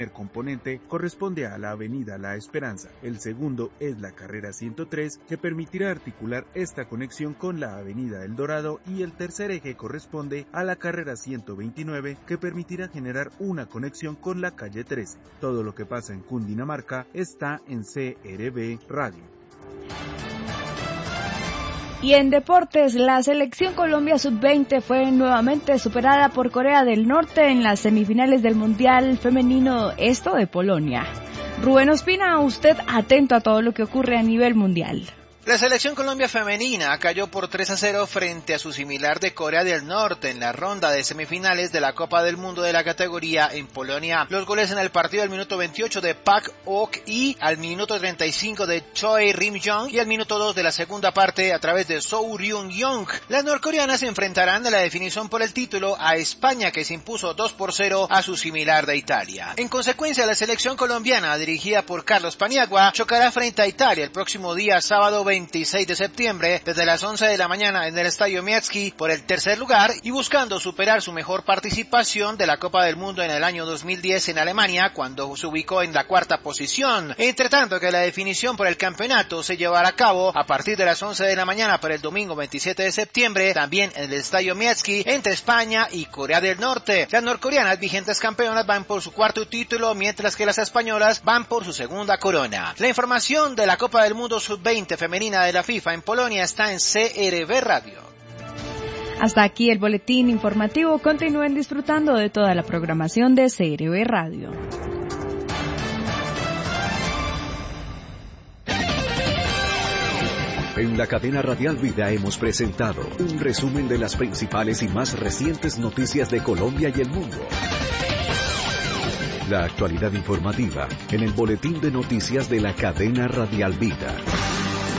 El componente corresponde a la avenida La Esperanza, el segundo es la carrera 103 que permitirá articular esta conexión con la avenida El Dorado y el tercer eje corresponde a la carrera 129 que permitirá generar una conexión con la calle 13. Todo lo que pasa en Cundinamarca está en CRB Radio. Y en deportes, la selección Colombia Sub-20 fue nuevamente superada por Corea del Norte en las semifinales del Mundial Femenino Esto de Polonia. Rubén Ospina, usted atento a todo lo que ocurre a nivel mundial. La selección Colombia femenina cayó por 3-0 frente a su similar de Corea del Norte en la ronda de semifinales de la Copa del Mundo de la categoría en Polonia. Los goles en el partido al minuto 28 de Park Ok-i, al minuto 35 de Choi Rim-jong y al minuto 2 de la segunda parte a través de Soo Ryung-yong. Las norcoreanas se enfrentarán en la definición por el título a España, que se impuso 2-0 a su similar de Italia. En consecuencia, la selección colombiana, dirigida por Carlos Paniagua, chocará frente a Italia el próximo día sábado 26 de septiembre desde las 11 de la mañana en el Estadio Miecki por el tercer lugar y buscando superar su mejor participación de la Copa del Mundo en el año 2010 en Alemania, cuando se ubicó en la cuarta posición. Entre tanto que la definición por el campeonato se llevará a cabo a partir de las 11 de la mañana para el domingo 27 de septiembre también en el Estadio Miecki entre España y Corea del Norte. Las norcoreanas, vigentes campeonas, van por su cuarto título, mientras que las españolas van por su segunda corona. La información de la Copa del Mundo Sub-20 femenina de la FIFA en Polonia está en CRB Radio. Hasta aquí el boletín informativo. Continúen disfrutando de toda la programación de CRB Radio. En la cadena Radial Vida hemos presentado un resumen de las principales y más recientes noticias de Colombia y el mundo. La actualidad informativa en el boletín de noticias de la cadena Radial Vida.